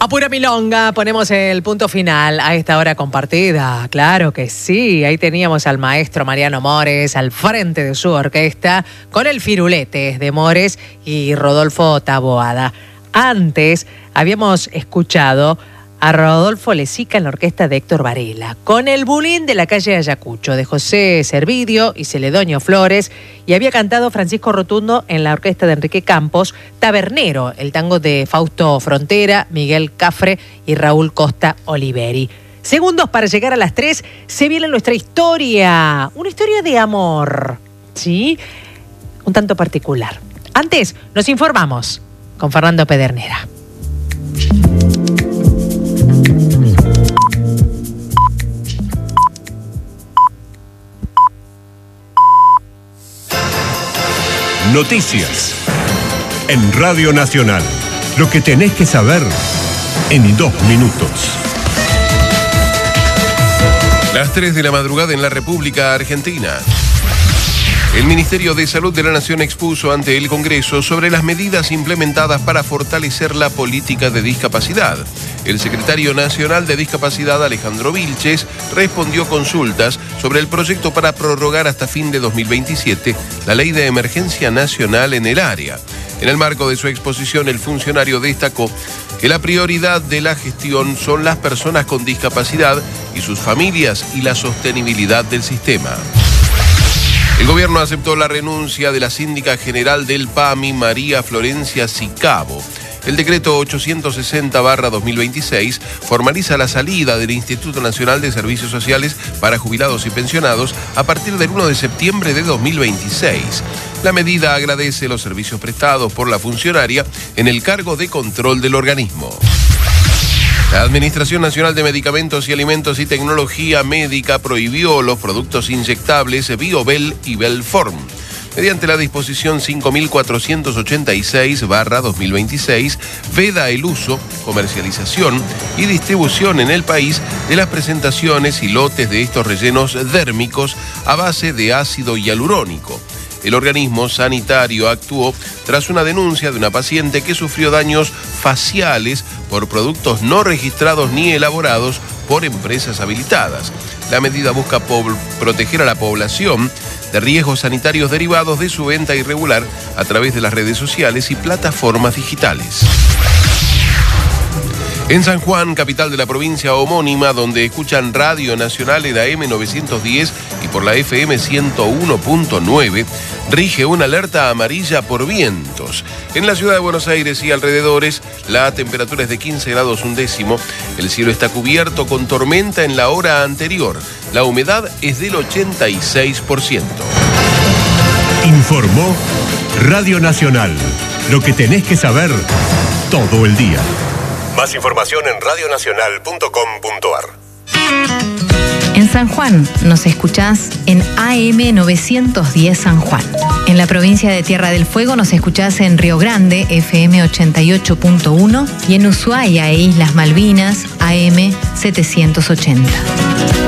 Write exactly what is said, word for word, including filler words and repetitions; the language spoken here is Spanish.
A pura milonga ponemos el punto final a esta hora compartida. Claro que sí, ahí teníamos al maestro Mariano Mores al frente de su orquesta con el firulete de Mores y Rodolfo Taboada. Antes habíamos escuchado a Rodolfo Lezica en la orquesta de Héctor Varela, con el Bulín de la calle Ayacucho, de José Servidio y Celedonio Flores, y había cantado Francisco Rotundo en la orquesta de Enrique Campos, Tabernero, el tango de Fausto Frontera, Miguel Cafre y Raúl Costa Oliveri. Segundos para llegar a las tres, se viene nuestra historia, una historia de amor, ¿sí? Un tanto particular. Antes, nos informamos con Fernando Pedernera. Noticias en Radio Nacional. Lo que tenés que saber en dos minutos. Las tres de la madrugada en la República Argentina. El Ministerio de Salud de la Nación expuso ante el Congreso sobre las medidas implementadas para fortalecer la política de discapacidad. El secretario nacional de Discapacidad, Alejandro Vilches, respondió consultas sobre el proyecto para prorrogar hasta fin de dos mil veintisiete la ley de emergencia nacional en el área. En el marco de su exposición, el funcionario destacó que la prioridad de la gestión son las personas con discapacidad y sus familias y la sostenibilidad del sistema. El gobierno aceptó la renuncia de la síndica general del P A M I, María Florencia Sicabo. El decreto ochocientos sesenta barra dos mil veintiséis formaliza la salida del Instituto Nacional de Servicios Sociales para Jubilados y Pensionados a partir del primero de septiembre de dos mil veintiséis. La medida agradece los servicios prestados por la funcionaria en el cargo de control del organismo. La Administración Nacional de Medicamentos y Alimentos y Tecnología Médica prohibió los productos inyectables Biobel y Belform. Mediante la disposición cinco mil cuatrocientos ochenta y seis barra dos mil veintiséis, veda el uso, comercialización y distribución en el país de las presentaciones y lotes de estos rellenos dérmicos a base de ácido hialurónico. El organismo sanitario actuó tras una denuncia de una paciente que sufrió daños faciales por productos no registrados ni elaborados por empresas habilitadas. La medida busca po- proteger a la población de riesgos sanitarios derivados de su venta irregular a través de las redes sociales y plataformas digitales. En San Juan, capital de la provincia homónima, donde escuchan Radio Nacional en A M novecientos diez y por la F M ciento uno punto nueve, rige una alerta amarilla por vientos. En la ciudad de Buenos Aires y alrededores, la temperatura es de quince grados un décimo. El cielo está cubierto con tormenta en la hora anterior. La humedad es del ochenta y seis por ciento. Informó Radio Nacional. Lo que tenés que saber todo el día. Más información en radio nacional punto com punto a r. En San Juan nos escuchás en A M novecientos diez San Juan. En la provincia de Tierra del Fuego nos escuchás en Río Grande, F M ochenta y ocho punto uno, y en Ushuaia e Islas Malvinas, A M setecientos ochenta.